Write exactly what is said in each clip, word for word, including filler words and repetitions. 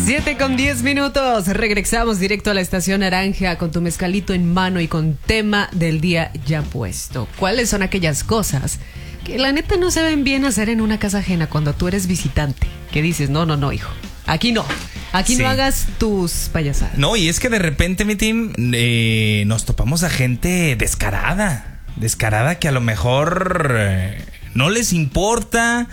Siete con diez minutos. Regresamos directo a la estación naranja con tu mezcalito en mano y con tema del día ya puesto. ¿Cuáles son aquellas cosas que la neta no se ven bien hacer en una casa ajena cuando tú eres visitante? Que dices, no, no, no, hijo, aquí no. Aquí sí. No hagas tus payasadas. No, y es que de repente, mi team, eh, nos topamos a gente descarada. Descarada que a lo mejor eh, no les importa.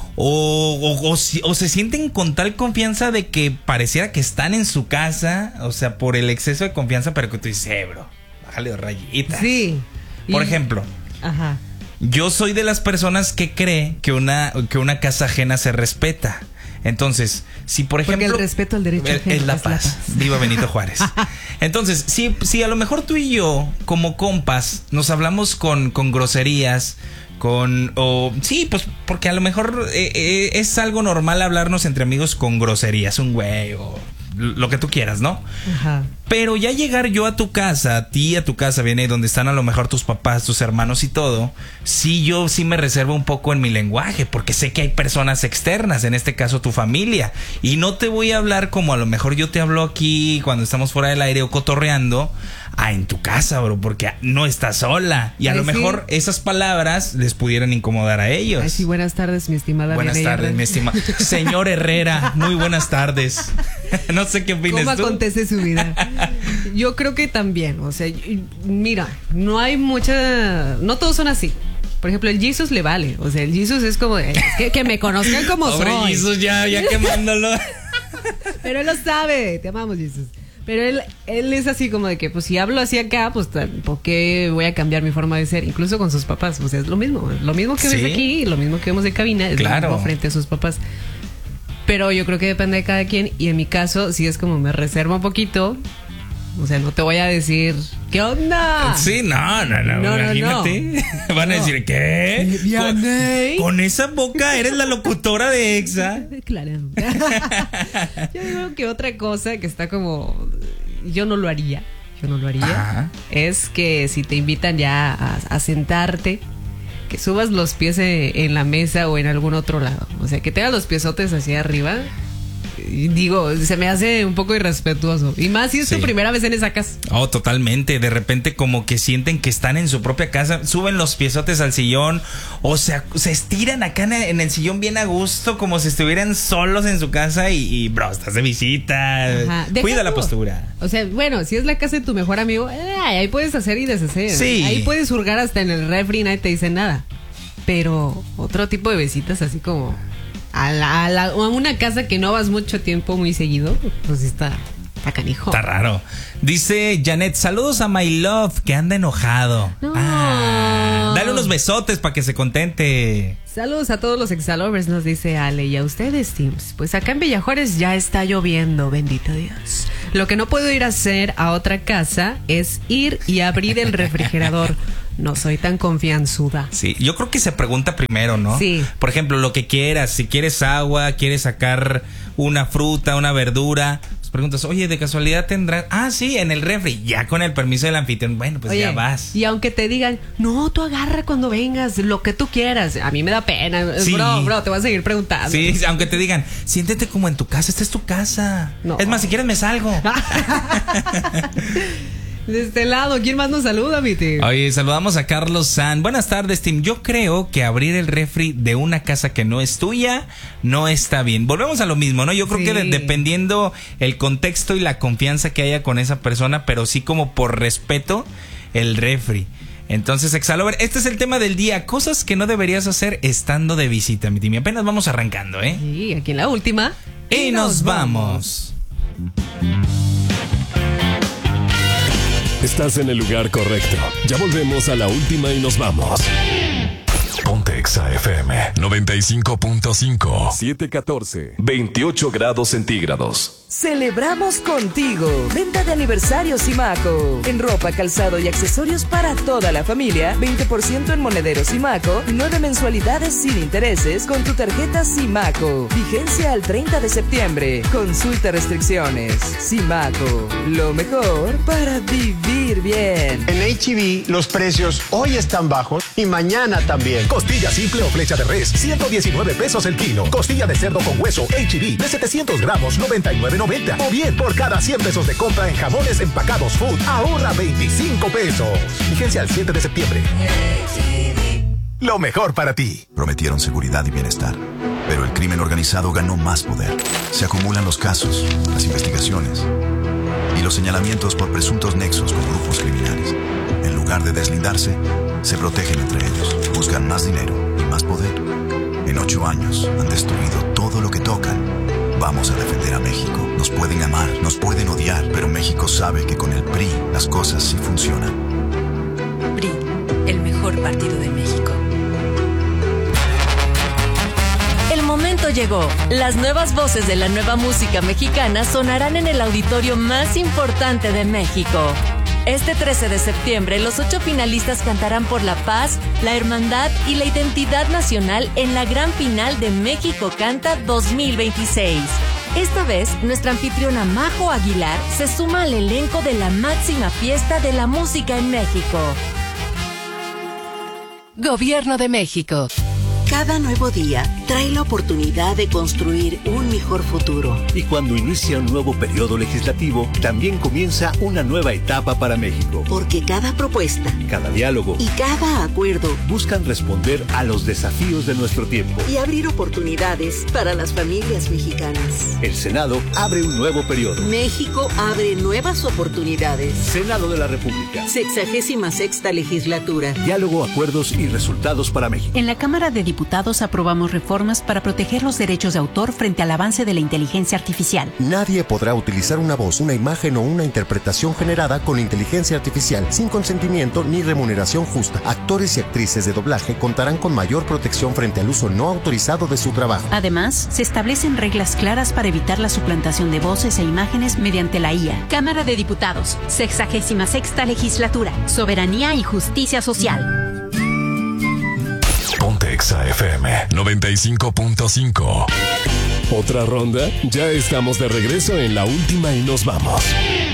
O, o, o, o se sienten con tal confianza de que pareciera que están en su casa. O sea, por el exceso de confianza, pero que tú dices, eh, bro, bájale de rayitas. Sí. Por y... ejemplo, Ajá. yo soy de las personas que cree que una, que una casa ajena se respeta. Entonces, si por ejemplo... Porque el respeto al derecho es, ajeno es la es paz. la paz. Viva Benito Juárez. Entonces, si, si a lo mejor tú y yo, como compas, nos hablamos con, con groserías... Con, o sí, pues porque a lo mejor eh, eh, es algo normal hablarnos entre amigos con groserías, un güey o lo que tú quieras, ¿no? Ajá. Pero ya llegar yo a tu casa, a ti a tu casa, viene donde están a lo mejor tus papás, tus hermanos y todo, sí, yo sí me reservo un poco en mi lenguaje, porque sé que hay personas externas, en este caso tu familia, y no te voy a hablar como a lo mejor yo te hablo aquí cuando estamos fuera del aire o cotorreando, ah, en tu casa, bro, porque no estás sola, y a Ay, lo sí. mejor esas palabras les pudieran incomodar a ellos. Ay, sí, buenas tardes, mi estimada. Buenas Vianey tardes, Herrera. mi estimado señor Herrera, muy buenas tardes. No sé qué opinas ¿Cómo tú. acontece su vida? Yo creo que también, o sea, mira, no hay mucha, no todos son así. Por ejemplo, el Jesus le vale, o sea, el Jesus es como, es que, que me conozcan como Pobre soy. Jesus, ya, ya quemándolo. Pero él lo sabe, te amamos, Jesus. Pero él, él es así como de que, pues si hablo así acá, pues ¿por qué voy a cambiar mi forma de ser? Incluso con sus papás, o sea, es lo mismo. Lo mismo que ¿Sí? ves aquí, lo mismo que vemos en cabina, es Claro. lo mismo frente a sus papás. Pero yo creo que depende de cada quien. Y en mi caso, sí es como me reservo un poquito. O sea, no te voy a decir, ¿qué onda? Sí, no, no, no, No, no, imagínate. no. Van a No. decir, ¿qué? Vianey. Con, con esa boca eres la locutora de Exa. Claro. Yo digo que otra cosa que está como, yo no lo haría, yo no lo haría, Ajá. es que si te invitan ya a, a sentarte, que subas los pies en, en la mesa o en algún otro lado. O sea, que tengas los piezotes hacia arriba. Y digo, se me hace un poco irrespetuoso. Y más si es Sí. tu primera vez en esa casa. Oh, totalmente. De repente como que sienten que están en su propia casa, suben los piezotes al sillón, o sea, se estiran acá en el, en el sillón bien a gusto, como si estuvieran solos en su casa y, y bro, estás de visita. Ajá. Deja Cuida la tú. postura. O sea, bueno, si es la casa de tu mejor amigo, eh, ahí puedes hacer y deshacer. Sí. Ahí puedes hurgar hasta en el refri y nadie te dice nada. Pero otro tipo de visitas así como a, la, a, la, a una casa que no vas mucho tiempo muy seguido, pues está, está canijo. Está raro. Dice Janet, saludos a My Love, que anda enojado. No. Ah, dale unos besotes para que se contente. Saludos a todos los exalovers, nos dice Ale, y a ustedes, Teams. Pues acá en Villa Juárez ya está lloviendo, bendito Dios. Lo que no puedo ir a hacer a otra casa es ir y abrir el refrigerador. No soy tan confianzuda. Sí, yo creo que se pregunta primero, ¿no? Sí. Por ejemplo, lo que quieras, si quieres agua, quieres sacar una fruta, una verdura, pues preguntas, oye, de casualidad tendrás, ah, sí, en el refri, ya con el permiso del anfitrión, bueno, pues Oye, ya vas. Y aunque te digan, no, tú agarra cuando vengas, lo que tú quieras. A mí me da pena. Sí. Bro, bro, te voy a seguir preguntando. Sí, aunque te digan, siéntete como en tu casa, esta es tu casa. No. Es más, si quieres me salgo. De este lado, ¿quién más nos saluda, mi tío? Oye, saludamos a Carlos San. Buenas tardes, Tim. Yo creo que abrir el refri de una casa que no es tuya no está bien. Volvemos a lo mismo, ¿no? Yo creo Sí. que de- dependiendo el contexto y la confianza que haya con esa persona, pero sí como por respeto, el refri. Entonces, Exalover, este es el tema del día. Cosas que no deberías hacer estando de visita, mi Tim. Y apenas vamos arrancando, ¿eh? Sí, aquí en la última. Y nos vamos. Estás en el lugar correcto. Ya volvemos a la última y nos vamos. Ponte Exa F M noventa y cinco punto cinco. siete catorce. veintiocho grados centígrados. Celebramos contigo. Venta de aniversario Simaco. En ropa, calzado y accesorios para toda la familia. veinte por ciento en monedero Simaco. nueve mensualidades sin intereses con tu tarjeta Simaco. Vigencia al treinta de septiembre. Consulta restricciones. Simaco. Lo mejor para vivir bien. En H E B los precios hoy están bajos. Y mañana también. Costilla simple o flecha de res, ciento diecinueve pesos el kilo. Costilla de cerdo con hueso H D de setecientos gramos, noventa y nueve noventa. O bien, por cada cien pesos de compra en jamones empacados Food, ahorra veinticinco pesos. Vigencia al siete de septiembre. Lo mejor para ti. Prometieron seguridad y bienestar, pero el crimen organizado ganó más poder. Se acumulan los casos, las investigaciones y los señalamientos por presuntos nexos con grupos criminales. En lugar de deslindarse, se protegen entre ellos, buscan más dinero y más poder. En ocho años han destruido todo lo que tocan. Vamos a defender a México. Nos pueden amar, nos pueden odiar, pero México sabe que con el P R I las cosas sí funcionan. P R I, el mejor partido de México. El momento llegó. Las nuevas voces de la nueva música mexicana sonarán en el auditorio más importante de México. Este trece de septiembre, los ocho finalistas cantarán por la paz, la hermandad y la identidad nacional en la gran final de México Canta dos mil veintiséis. Esta vez, nuestra anfitriona Majo Aguilar se suma al elenco de la máxima fiesta de la música en México. Gobierno de México. Cada nuevo día trae la oportunidad de construir un mejor futuro. Y cuando inicia un nuevo periodo legislativo, también comienza una nueva etapa para México. Porque cada propuesta, cada diálogo y cada acuerdo buscan responder a los desafíos de nuestro tiempo y abrir oportunidades para las familias mexicanas. El Senado abre un nuevo periodo. México abre nuevas oportunidades. Senado de la República. Sexagésima sexta legislatura. Diálogo, acuerdos y resultados para México. En la Cámara de Diputados Diputados aprobamos reformas para proteger los derechos de autor frente al avance de la inteligencia artificial. Nadie podrá utilizar una voz, una imagen o una interpretación generada con inteligencia artificial sin consentimiento ni remuneración justa. Actores y actrices de doblaje contarán con mayor protección frente al uso no autorizado de su trabajo. Además, se establecen reglas claras para evitar la suplantación de voces e imágenes mediante la I A. Cámara de Diputados, sexagésima sexta legislatura, soberanía y justicia social. Ponte Exa F M noventa y cinco punto cinco. ¿Otra ronda? Ya estamos de regreso en la última y nos vamos.